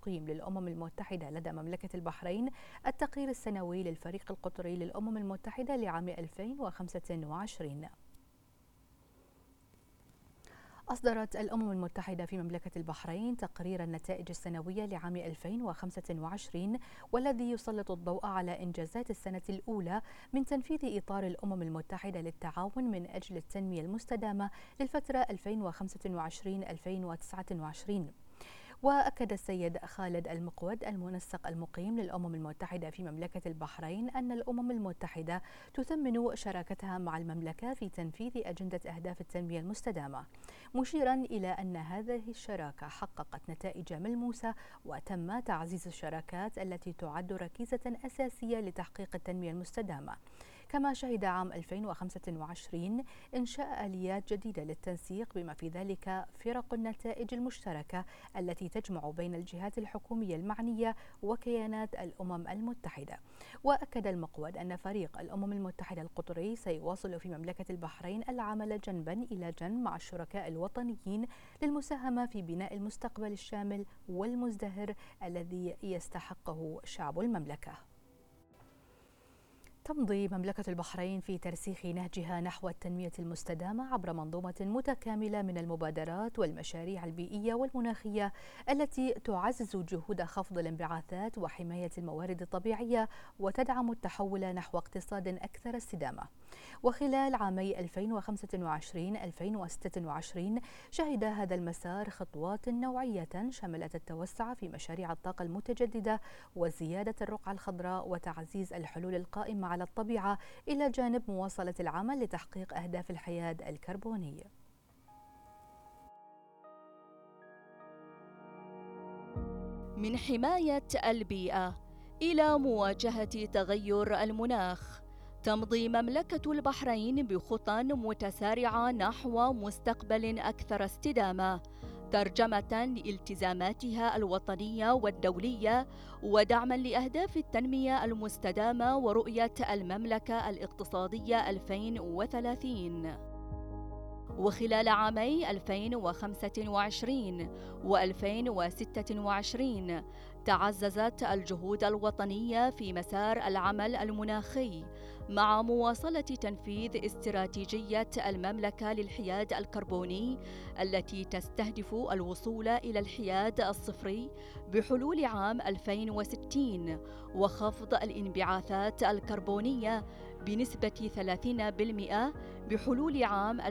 التقويم للأمم المتحدة لدى مملكة البحرين التقرير السنوي للفريق القطري للأمم المتحدة لعام 2025. أصدرت الأمم المتحدة في مملكة البحرين تقرير النتائج السنوية لعام 2025 والذي يسلط الضوء على إنجازات السنة الأولى من تنفيذ إطار الأمم المتحدة للتعاون من أجل التنمية المستدامة للفترة 2025-2029. وأكد السيد خالد المقود المنسق المقيم للأمم المتحدة في مملكة البحرين أن الأمم المتحدة تثمن شراكتها مع المملكة في تنفيذ أجندة أهداف التنمية المستدامة، مشيرا إلى أن هذه الشراكة حققت نتائج ملموسة وتم تعزيز الشراكات التي تعد ركيزة أساسية لتحقيق التنمية المستدامة. كما شهد عام 2025 إنشاء آليات جديدة للتنسيق بما في ذلك فرق النتائج المشتركة التي تجمع بين الجهات الحكومية المعنية وكيانات الأمم المتحدة. وأكد المقود أن فريق الأمم المتحدة القطري سيواصل في مملكة البحرين العمل جنبا إلى جنب مع الشركاء الوطنيين للمساهمة في بناء المستقبل الشامل والمزدهر الذي يستحقه شعب المملكة. تمضي مملكة البحرين في ترسيخ نهجها نحو التنمية المستدامة عبر منظومة متكاملة من المبادرات والمشاريع البيئية والمناخية التي تعزز جهود خفض الانبعاثات وحماية الموارد الطبيعية وتدعم التحول نحو اقتصاد أكثر استدامة. وخلال عامي 2025-2026 شهد هذا المسار خطوات نوعية شملت التوسع في مشاريع الطاقة المتجددة وزيادة الرقعة الخضراء وتعزيز الحلول القائمة على الطبيعة إلى جانب مواصلة العمل لتحقيق أهداف الحياد الكربوني. من حماية البيئة إلى مواجهة تغير المناخ، تمضي مملكة البحرين بخطى متسارعة نحو مستقبل أكثر استدامة، ترجمة لالتزاماتها الوطنية والدولية ودعما لأهداف التنمية المستدامة ورؤية المملكة الاقتصادية 2030. وخلال عامي 2025 و2026 تعززت الجهود الوطنية في مسار العمل المناخي مع مواصلة تنفيذ استراتيجية المملكة للحياد الكربوني التي تستهدف الوصول إلى الحياد الصفري بحلول عام 2060 وخفض الانبعاثات الكربونية بنسبة 30% بحلول عام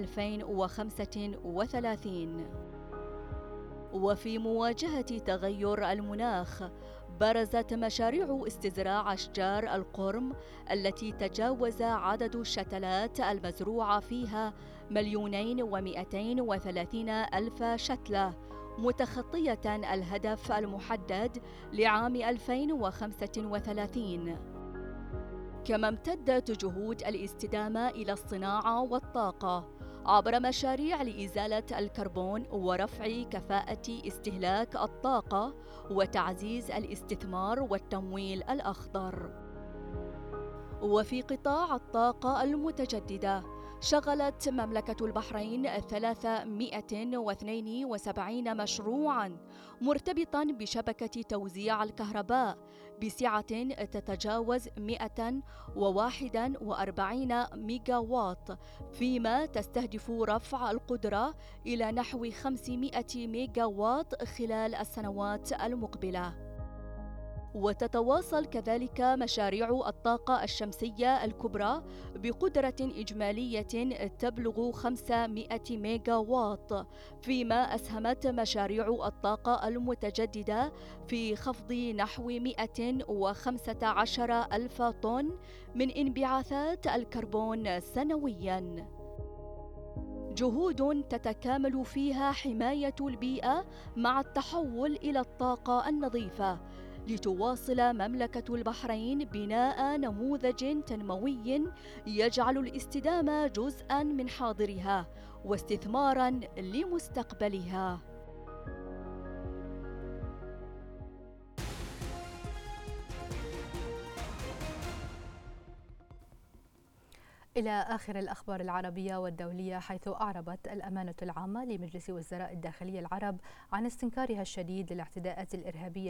2035. وفي مواجهة تغير المناخ برزت مشاريع استزراع أشجار القرم التي تجاوز عدد الشتلات المزروعة فيها 2,230,000 شتلة، متخطية الهدف المحدد لعام 2035. كما امتدت جهود الاستدامة إلى الصناعة والطاقة عبر مشاريع لإزالة الكربون ورفع كفاءة استهلاك الطاقة وتعزيز الاستثمار والتمويل الأخضر. وفي قطاع الطاقة المتجددة شغلت مملكة البحرين 372 مشروعاً مرتبطاً بشبكة توزيع الكهرباء بسعة تتجاوز 141 ميجاوات، فيما تستهدف رفع القدرة إلى نحو 500 ميجاوات خلال السنوات المقبلة. وتتواصل كذلك مشاريع الطاقة الشمسية الكبرى بقدرة إجمالية تبلغ 500 ميجاوات، فيما أسهمت مشاريع الطاقة المتجددة في خفض نحو 115 ألف طن من انبعاثات الكربون سنوياً. جهود تتكامل فيها حماية البيئة مع التحول إلى الطاقة النظيفة، لتواصل مملكة البحرين بناء نموذج تنموي يجعل الاستدامة جزءاً من حاضرها واستثماراً لمستقبلها. إلى آخر الأخبار العربية والدولية، حيث أعربت الأمانة العامة لمجلس وزراء الداخلية العرب عن استنكارها الشديد للاعتداءات الإرهابية